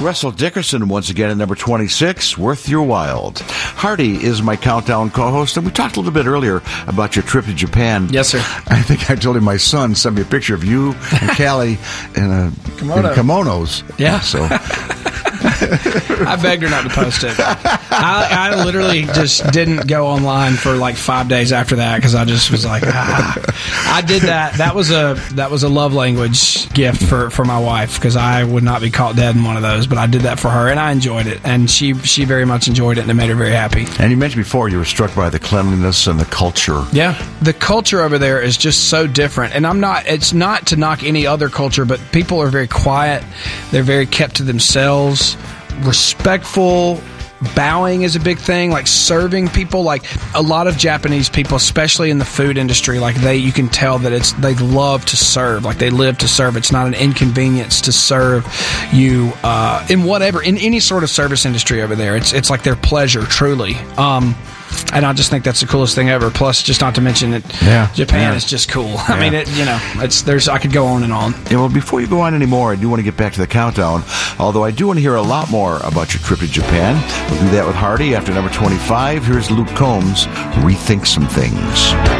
Russell Dickerson once again at number 26, Worth Your While. Hardy is my countdown co-host, and we talked a little bit earlier about your trip to Japan. Yes, sir. I think I told him my son sent me a picture of you and Callie in kimonos. Yeah. So I begged her not to post it. I literally just didn't go online for like 5 days after that because I just was like, I did that. That was a love language gift for my wife because I would not be caught dead in one of those. But I did that for her, and I enjoyed it, and she very much enjoyed it, and it made her very happy. And you mentioned before you were struck by the cleanliness and the culture. Yeah, the culture over there is just so different, and it's not to knock any other culture, but people are very quiet. They're very kept to themselves, respectful. Bowing is a big thing, like serving people. Like a lot of Japanese people, especially in the food industry, like you can tell that they love to serve, like they live to serve. It's not an inconvenience to serve you in any sort of service industry over there. It's like their pleasure, truly. And I just think that's the coolest thing ever. Plus, just not to mention that Japan is just cool. I mean, I could go on and on. Yeah, well, before you go on anymore, I do want to get back to the countdown. Although I do want to hear a lot more about your trip to Japan. We'll do that with Hardy after number 25. Here's Luke Combs, Rethink Some Things.